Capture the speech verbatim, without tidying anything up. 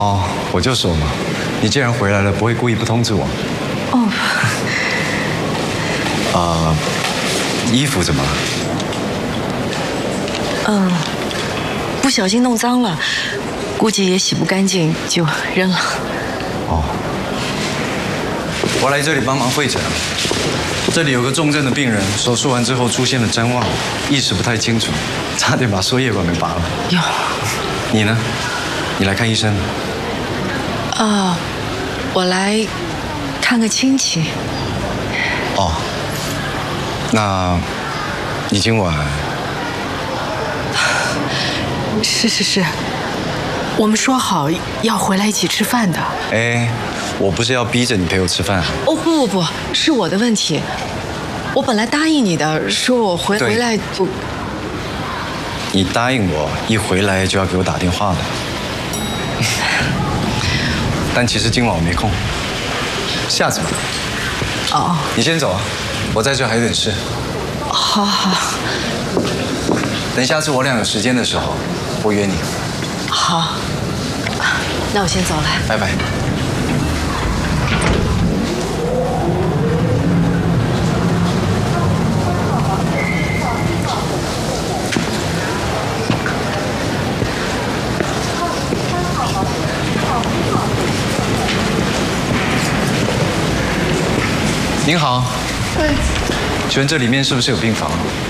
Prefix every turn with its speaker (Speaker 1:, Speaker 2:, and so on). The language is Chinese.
Speaker 1: 哦，我就说嘛，你既然回来了，不会故意不通知我。
Speaker 2: 哦。
Speaker 1: 呃，衣服怎么了？
Speaker 2: 嗯，不小心弄脏了，估计也洗不干净，就扔了。
Speaker 1: 哦。我来这里帮忙会诊。这里有个重症的病人，手术完之后出现了谵妄，意识不太清楚，差点把输液管给拔了。
Speaker 2: 哟。
Speaker 1: 你呢？你来看医生？
Speaker 2: 啊，我来看个亲戚。
Speaker 1: 哦。那，你今晚？
Speaker 2: 是是是，我们说好要回来一起吃饭的。
Speaker 1: 哎，我不是要逼着你陪我吃饭。
Speaker 2: 哦不不不，是我的问题。我本来答应你的，说我回回来就。
Speaker 1: 你答应我一回来就要给我打电话的。但其实今晚我没空，下次吧。
Speaker 2: 哦。
Speaker 1: 你先走啊，我在这还有点事。
Speaker 2: 好好。
Speaker 1: 等下次我俩有时间的时候，我约你。
Speaker 2: 好。那我先走了。
Speaker 1: 拜拜。您好。
Speaker 3: 对。
Speaker 1: 请问这里面是不是有病房？